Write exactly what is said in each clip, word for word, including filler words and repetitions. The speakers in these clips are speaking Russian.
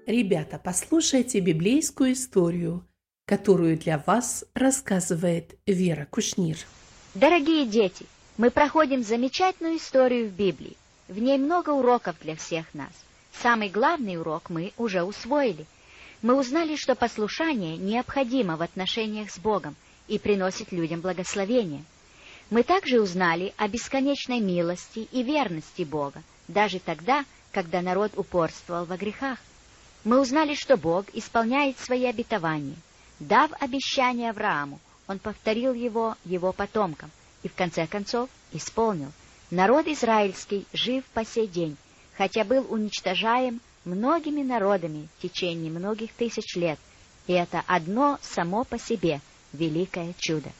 Ребята, послушайте библейскую историю, которую для вас рассказывает Вера Кушнир. Дорогие дети, мы проходим замечательную историю в Библии. В ней много уроков для всех нас. Самый главный урок мы уже усвоили. Мы узнали, что послушание необходимо в отношениях с Богом и приносит людям благословение. Мы также узнали о бесконечной милости и верности Бога, даже тогда, когда народ упорствовал во грехах. Мы узнали, что Бог исполняет свои обетования. Дав обещание Аврааму, Он повторил его его потомкам и в конце концов исполнил. Народ израильский жив по сей день, хотя был уничтожаем многими народами в течение многих тысяч лет, и это одно само по себе великое чудо.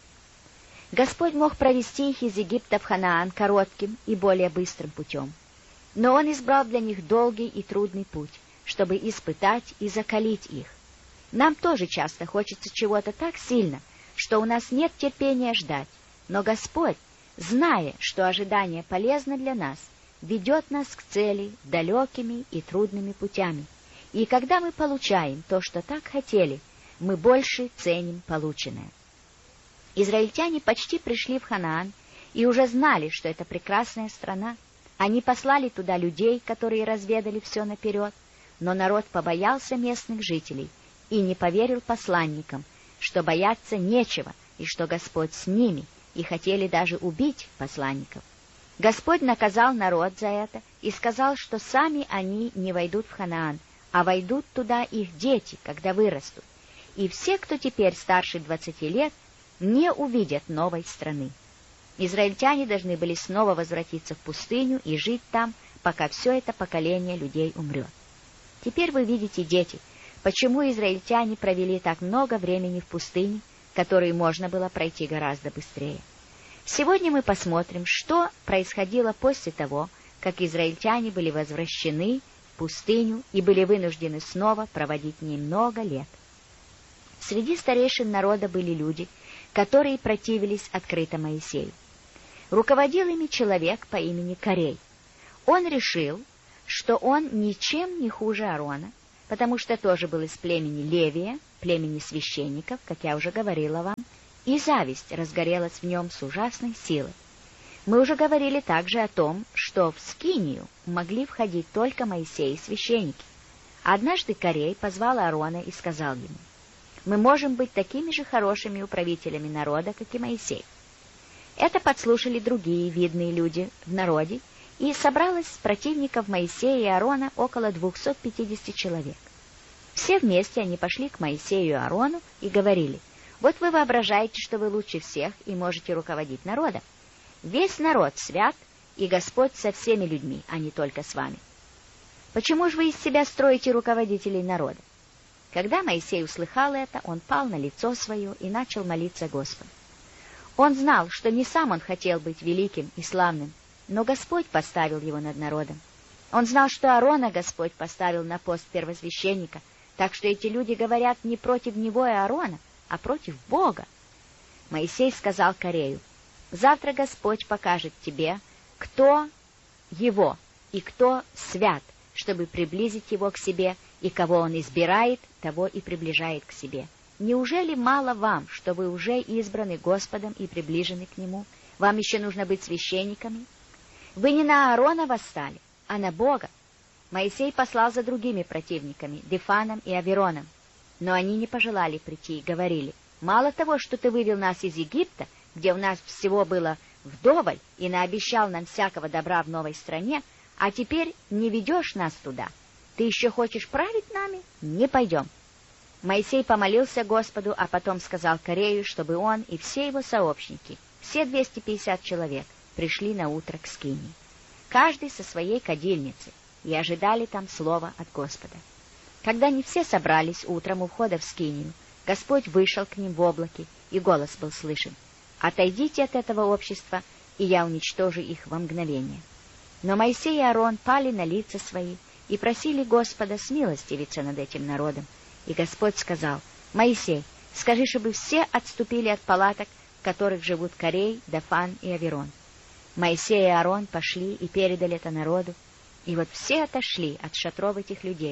Господь мог провести их из Египта в Ханаан коротким и более быстрым путем, но Он избрал для них долгий и трудный путь, чтобы испытать и закалить их. Нам тоже часто хочется чего-то так сильно, что у нас нет терпения ждать, но Господь, зная, что ожидание полезно для нас, ведет нас к цели далекими и трудными путями. И когда мы получаем то, что так хотели, мы больше ценим полученное. Израильтяне почти пришли в Ханаан и уже знали, что это прекрасная страна. Они послали туда людей, которые разведали все наперед, но народ побоялся местных жителей и не поверил посланникам, что бояться нечего и что Господь с ними, и хотели даже убить посланников. Господь наказал народ за это и сказал, что сами они не войдут в Ханаан, а войдут туда их дети, когда вырастут. И все, кто теперь старше двадцати лет, не увидят новой страны. Израильтяне должны были снова возвратиться в пустыню и жить там, пока все это поколение людей умрет. Теперь вы видите, дети, почему израильтяне провели так много времени в пустыне, которую можно было пройти гораздо быстрее. Сегодня мы посмотрим, что происходило после того, как израильтяне были возвращены в пустыню и были вынуждены снова проводить в ней много лет. Среди старейшин народа были люди, которые противились открыто Моисею. Руководил ими человек по имени Корей. Он решил, что он ничем не хуже Аарона, потому что тоже был из племени Левия, племени священников, как я уже говорила вам, и зависть разгорелась в нем с ужасной силой. Мы уже говорили также о том, что в скинию могли входить только Моисей и священники. Однажды Корей позвал Аарона и сказал ему: «Мы можем быть такими же хорошими управителями народа, как и Моисей». Это подслушали другие видные люди в народе, и собралось с противников Моисея и Аарона около двухсот пятидесяти человек. Все вместе они пошли к Моисею и Аарону и говорили: «Вот вы воображаете, что вы лучше всех и можете руководить народом. Весь народ свят, и Господь со всеми людьми, а не только с вами. Почему же вы из себя строите руководителей народа?» Когда Моисей услыхал это, он пал на лицо свое и начал молиться Господу. Он знал, что не сам он хотел быть великим и славным, но Господь поставил его над народом. Он знал, что Аарона Господь поставил на пост первосвященника, так что эти люди говорят не против него и Аарона, а против Бога. Моисей сказал Корею: «Завтра Господь покажет тебе, кто его и кто свят, чтобы приблизить его к себе, и кого он избирает, того и приближает к себе. Неужели мало вам, что вы уже избраны Господом и приближены к Нему? Вам еще нужно быть священниками? Вы не на Аарона восстали, а на Бога». Моисей послал за другими противниками, Дифаном и Авироном, но они не пожелали прийти и говорили: «Мало того, что ты вывел нас из Египта, где у нас всего было вдоволь, и наобещал нам всякого добра в новой стране, а теперь не ведешь нас туда. Ты еще хочешь править нами? Не пойдем». Моисей помолился Господу, а потом сказал Корею, чтобы он и все его сообщники, все двести пятьдесят человек, пришли на утро к скинии, каждый со своей кадильницей, и ожидали там слова от Господа. Когда они все собрались утром у входа в скинию, Господь вышел к ним в облаке, и голос был слышен: «Отойдите от этого общества, и я уничтожу их во мгновение». Но Моисей и Аарон пали на лица свои и просили Господа смилостивиться над этим народом. И Господь сказал: «Моисей, скажи, чтобы все отступили от палаток, в которых живут Корей, Дафан и Авирон». Моисей и Аарон пошли и передали это народу, и вот все отошли от шатров этих людей,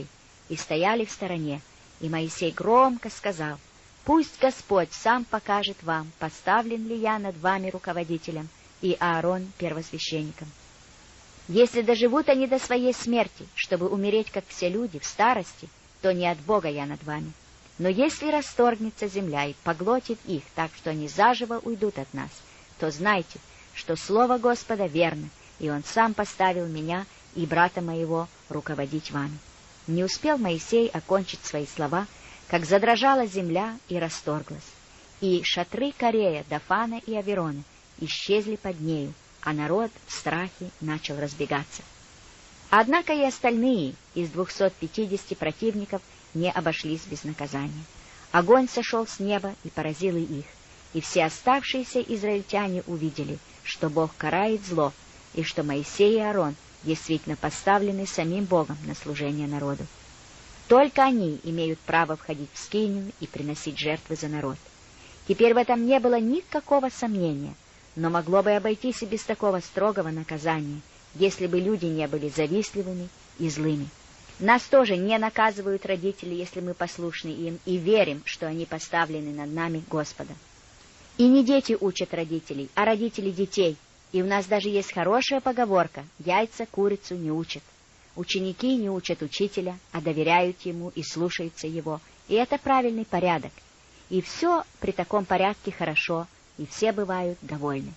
и стояли в стороне. И Моисей громко сказал: «Пусть Господь сам покажет вам, поставлен ли я над вами руководителем, и Аарон первосвященником. Если доживут они до своей смерти, чтобы умереть, как все люди, в старости, то не от Бога я над вами. Но если расторгнется земля и поглотит их так, что они заживо уйдут от нас, то знайте, что слово Господа верно, и Он сам поставил меня и брата моего руководить вами». Не успел Моисей окончить свои слова, как задрожала земля и расторглась, и шатры Корея, Дафана и Аверона исчезли под нею, а народ в страхе начал разбегаться. Однако и остальные из двухсот пятидесяти противников не обошлись без наказания. Огонь сошел с неба и поразил и их, и все оставшиеся израильтяне увидели, что Бог карает зло, и что Моисей и Аарон действительно поставлены самим Богом на служение народу. Только они имеют право входить в скинию и приносить жертвы за народ. Теперь в этом не было никакого сомнения, но могло бы обойтись и без такого строгого наказания, если бы люди не были завистливыми и злыми. Нас тоже не наказывают родители, если мы послушны им и верим, что они поставлены над нами Господа. И не дети учат родителей, а родители детей. И у нас даже есть хорошая поговорка: яйца курицу не учат. Ученики не учат учителя, а доверяют ему и слушаются его. И это правильный порядок. И все при таком порядке хорошо, и все бывают довольны.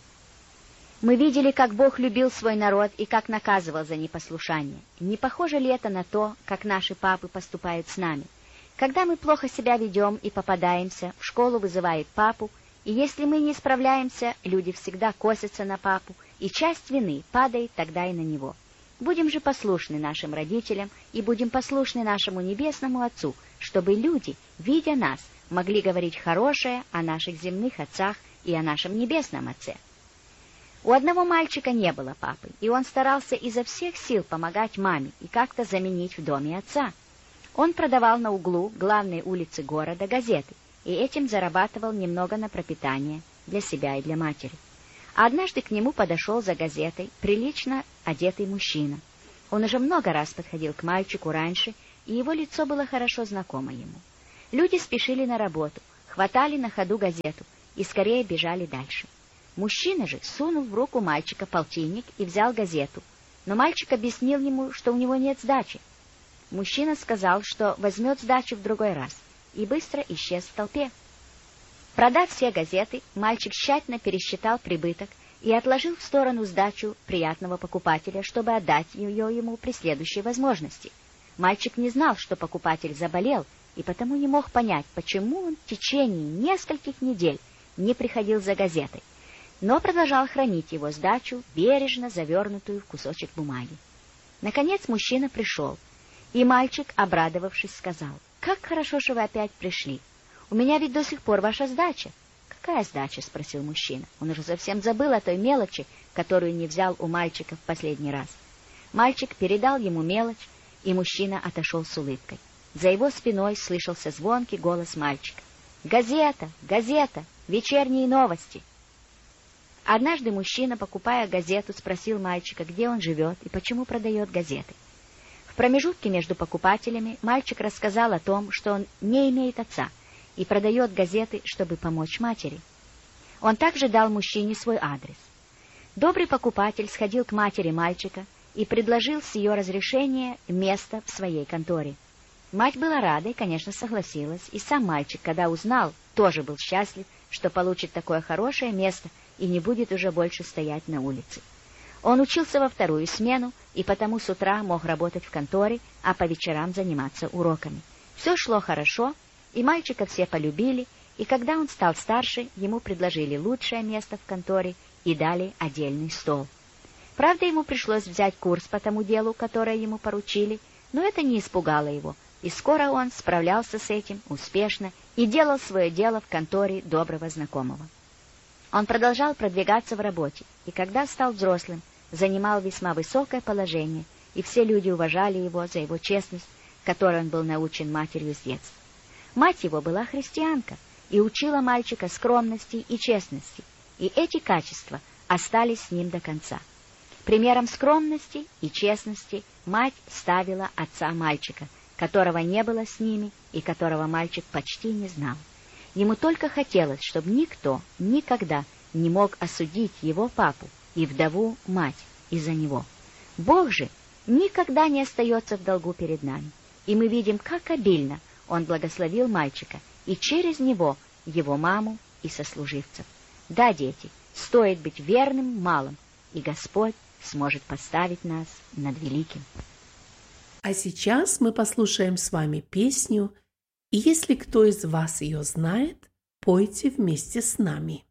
Мы видели, как Бог любил свой народ и как наказывал за непослушание. Не похоже ли это на то, как наши папы поступают с нами? Когда мы плохо себя ведем и попадаемся, в школу вызывает папу, и если мы не справляемся, люди всегда косятся на папу, и часть вины падает тогда и на него. Будем же послушны нашим родителям и будем послушны нашему Небесному Отцу, чтобы люди, видя нас, могли говорить хорошее о наших земных отцах и о нашем Небесном Отце. У одного мальчика не было папы, и он старался изо всех сил помогать маме и как-то заменить в доме отца. Он продавал на углу главной улицы города газеты, и этим зарабатывал немного на пропитание для себя и для матери. А однажды к нему подошел за газетой прилично одетый мужчина. Он уже много раз подходил к мальчику раньше, и его лицо было хорошо знакомо ему. Люди спешили на работу, хватали на ходу газету и скорее бежали дальше. Мужчина же сунул в руку мальчика полтинник и взял газету, но мальчик объяснил ему, что у него нет сдачи. Мужчина сказал, что возьмет сдачу в другой раз, и быстро исчез в толпе. Продав все газеты, мальчик тщательно пересчитал прибыток и отложил в сторону сдачу приятного покупателя, чтобы отдать ее ему при следующей возможности. Мальчик не знал, что покупатель заболел, и потому не мог понять, почему он в течение нескольких недель не приходил за газетой, но продолжал хранить его сдачу, бережно завернутую в кусочек бумаги. Наконец мужчина пришел, и мальчик, обрадовавшись, сказал: «Как хорошо, что вы опять пришли. У меня ведь до сих пор ваша сдача». «Какая сдача?» — спросил мужчина. Он уже совсем забыл о той мелочи, которую не взял у мальчика в последний раз. Мальчик передал ему мелочь, и мужчина отошел с улыбкой. За его спиной слышался звонкий голос мальчика: «Газета! Газета! Вечерние новости!» Однажды мужчина, покупая газету, спросил мальчика, где он живет и почему продает газеты. В промежутке между покупателями мальчик рассказал о том, что он не имеет отца и продает газеты, чтобы помочь матери. Он также дал мужчине свой адрес. Добрый покупатель сходил к матери мальчика и предложил с ее разрешения место в своей конторе. Мать была рада и, конечно, согласилась, и сам мальчик, когда узнал, тоже был счастлив, что получит такое хорошее место и не будет уже больше стоять на улице. Он учился во вторую смену и потому с утра мог работать в конторе, а по вечерам заниматься уроками. Все шло хорошо, и мальчика все полюбили, и когда он стал старше, ему предложили лучшее место в конторе и дали отдельный стол. Правда, ему пришлось взять курс по тому делу, которое ему поручили, но это не испугало его, и скоро он справлялся с этим успешно и делал свое дело в конторе доброго знакомого. Он продолжал продвигаться в работе, и когда стал взрослым, занимал весьма высокое положение, и все люди уважали его за его честность, которой он был научен матерью с детства. Мать его была христианка и учила мальчика скромности и честности, и эти качества остались с ним до конца. Примером скромности и честности мать ставила отца мальчика, которого не было с ними и которого мальчик почти не знал. Ему только хотелось, чтобы никто никогда не мог осудить его папу и вдову мать из-за него. Бог же никогда не остается в долгу перед нами, и мы видим, как обильно Он благословил мальчика и через него его маму и сослуживцев. Да, дети, стоит быть верным малым, и Господь сможет поставить нас над великим. А сейчас мы послушаем с вами песню, и если кто из вас ее знает, пойте вместе с нами.